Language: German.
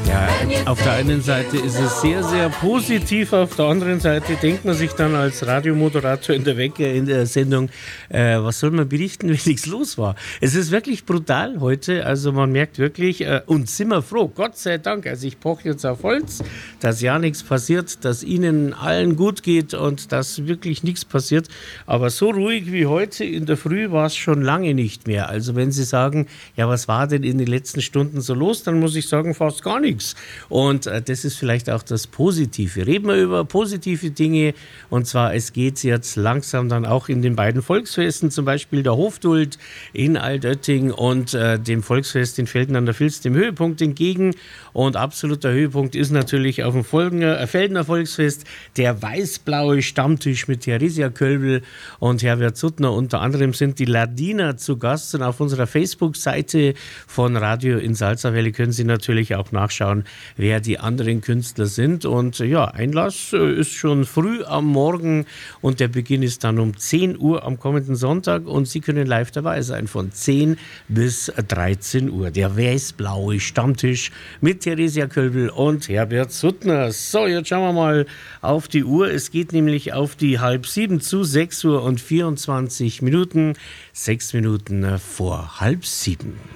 Ja, auf der einen Seite ist es sehr, sehr positiv, auf der anderen Seite denkt man sich dann als Radiomoderator in der Wecker in der Sendung, was soll man berichten, wenn nichts los war. Es ist wirklich brutal heute, also man merkt wirklich, und sind wir froh, Gott sei Dank, also ich poche jetzt auf Holz, dass ja nichts passiert, dass Ihnen allen gut geht und dass wirklich nichts passiert, aber so ruhig wie heute in der Früh war es schon lange nicht mehr. Also wenn Sie sagen, ja, was war denn in den letzten Stunden so los, dann muss ich sagen, fast gar nichts. Und das ist vielleicht auch das Positive. Reden wir über positive Dinge. Und zwar, es geht jetzt langsam dann auch in den beiden Volksfesten, zum Beispiel der Hofduld in Altötting und dem Volksfest in Velden an der Vils, dem Höhepunkt entgegen. Und absoluter Höhepunkt ist natürlich auf dem Veldener Volksfest der weiß-blaue Stammtisch mit Theresia Kölbl und Herbert Suttner. Unter anderem sind die Ladiner zu Gast. Und auf unserer Facebook-Seite von Radio in Salzerwelle können Sie natürlich auch nachschauen, wer die anderen Künstler sind. Und ja, Einlass ist schon früh am Morgen und der Beginn ist dann um 10 Uhr am kommenden Sonntag und Sie können live dabei sein von 10 bis 13 Uhr. Der weiß-blaue Stammtisch mit Theresia Kölbl und Herbert Suttner. So, jetzt schauen wir mal auf die Uhr. Es geht nämlich auf die 6:30 zu, 6 Uhr und 24 Minuten. 6 Minuten vor 6:30.